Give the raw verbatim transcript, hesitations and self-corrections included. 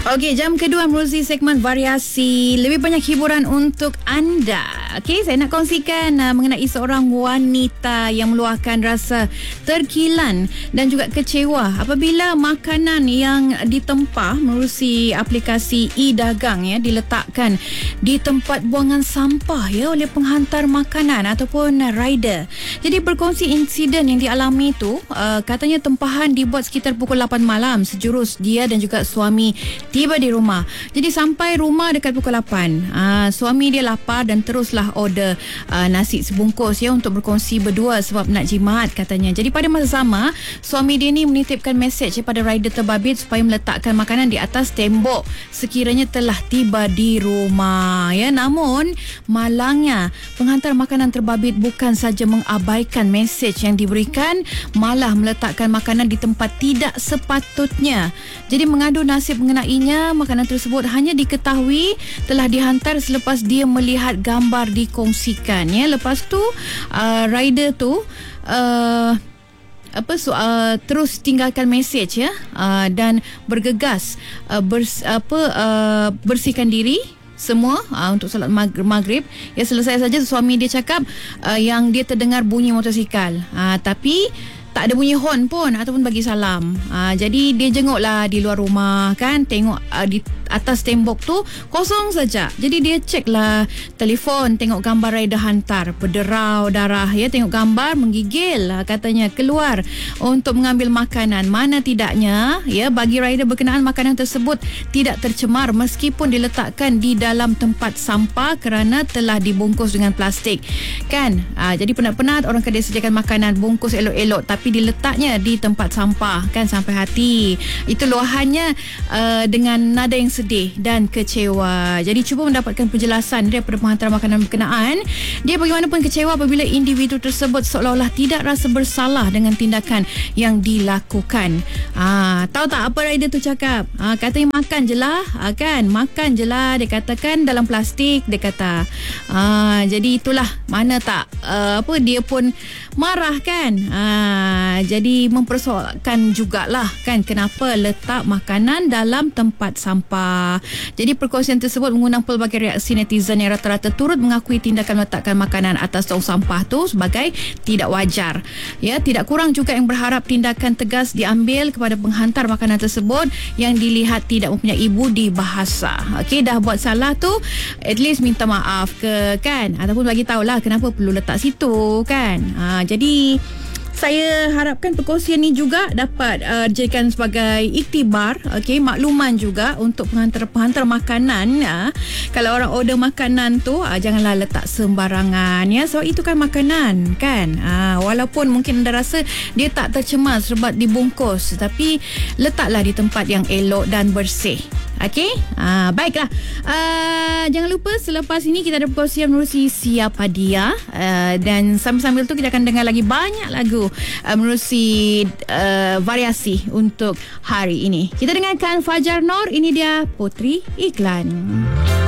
Okey, jam kedua menerusi segmen variasi. Lebih banyak hiburan untuk anda. Okey, saya nak kongsikan uh, mengenai seorang wanita yang meluahkan rasa terkilan dan juga kecewa apabila makanan yang ditempah menerusi aplikasi e-dagang ya diletakkan di tempat buangan sampah ya oleh penghantar makanan ataupun rider. Jadi berkongsi insiden yang dialami tu, uh, katanya tempahan dibuat sekitar pukul lapan malam. Sejurus dia dan juga suami tiba di rumah. Jadi sampai rumah dekat pukul lapan. Uh, suami dia lapar dan teruslah order uh, nasi sebungkus ya untuk berkongsi berdua sebab nak jimat katanya. Jadi pada masa sama, suami dia ni menitipkan mesej kepada rider terbabit supaya meletakkan makanan di atas tembok sekiranya telah tiba di rumah ya. Namun malangnya penghantar makanan terbabit bukan saja mengabaikan mesej yang diberikan, malah meletakkan makanan di tempat tidak sepatutnya. Jadi mengadu nasib mengenainya, makanan tersebut hanya diketahui telah dihantar selepas dia melihat gambar dikongsikan ya. Lepas tu uh, rider tu uh, apa so, uh, terus tinggalkan mesej ya uh, dan bergegas uh, bers, apa uh, bersihkan diri semua uh, untuk solat maghrib. Ya, selesai saja suami dia cakap uh, yang dia terdengar bunyi motosikal, uh, tapi tak ada bunyi hon pun ataupun bagi salam. Ha, jadi dia jenguklah di luar rumah kan, tengok uh, di atas tembok tu kosong saja. Jadi dia ceklah telefon, tengok gambar rider hantar, berderau darah ya, tengok gambar menggigil katanya, keluar untuk mengambil makanan. Mana tidaknya ya, bagi rider berkenaan makanan tersebut tidak tercemar meskipun diletakkan di dalam tempat sampah kerana telah dibungkus dengan plastik kan. Ha, jadi penat-penat orang kedai sediakan makanan bungkus elok-elok tapi diletaknya di tempat sampah kan, sampai hati. Itu luahannya uh, dengan nada yang sedih dan kecewa. Jadi cuba mendapatkan penjelasan daripada penghantar makanan berkenaan. Dia bagaimanapun kecewa apabila individu tersebut seolah-olah tidak rasa bersalah dengan tindakan yang dilakukan. Ah, tahu tak apa rider tu cakap? Ah, katanya makan je lah, ah, kan? Makan je lah, dia katakan dalam plastik, dia kata. Ah, jadi itulah, mana tak uh, apa dia pun marah kan? Ah, jadi mempersoalkan jugalah kan, kenapa letak makanan dalam tempat sampah. Jadi perkongsian tersebut mengundang pelbagai reaksi netizen yang rata-rata turut mengakui tindakan meletakkan makanan atas tong sampah tu sebagai tidak wajar. Ya, tidak kurang juga yang berharap tindakan tegas diambil kepada penghantar makanan tersebut yang dilihat tidak mempunyai budi bahasa. Okey, dah buat salah tu, at least minta maaf ke kan, ataupun bagi tahulah kenapa perlu letak situ kan. Ha, jadi saya harapkan perkongsian ni juga dapat uh, dijadikan sebagai iktibar, okey, makluman juga untuk penghantar-penghantar makanan. Uh, kalau orang order makanan tu uh, janganlah letak sembarangan ya, sebab itu kan makanan kan. Uh, walaupun mungkin anda rasa dia tak tercemar sebab dibungkus, tapi letaklah di tempat yang elok dan bersih. Okey, uh, baiklah. Uh, jangan lupa selepas ini kita ada perkongsian menerusi Siapa Dia, uh, dan sambil-sambil tu kita akan dengar lagi banyak lagu uh, menerusi uh, variasi untuk hari ini. Kita dengarkan Fajar Nor, ini dia Putri Iklan.